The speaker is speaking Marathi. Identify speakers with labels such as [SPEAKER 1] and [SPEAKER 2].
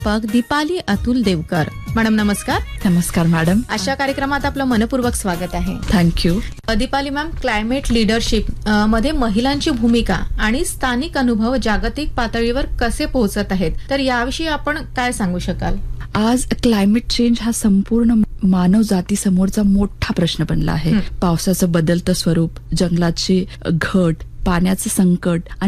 [SPEAKER 1] दीपाली अतुल देवकर. मॅडम नमस्कार.
[SPEAKER 2] नमस्कार मॅडम.
[SPEAKER 1] अशा कार्यक्रमात आपलं मनपूर्वक स्वागत आहे.
[SPEAKER 2] Thank you.
[SPEAKER 1] Deepali ma'am, climate leadership मध्ये महिलांची भूमिका आणि स्थानिक अनुभव जागतिक पातळीवर कसे पोहोचत आहेत, तर याविषयी आपण काय सांगू शकाल?
[SPEAKER 2] आज क्लायमेट चेंज हा संपूर्ण मानव जातीसमोरचा मोठा प्रश्न बनला आहे. पावसाचं बदलतं स्वरूप, जंगलाची घट, पाण्याचं संकट आणि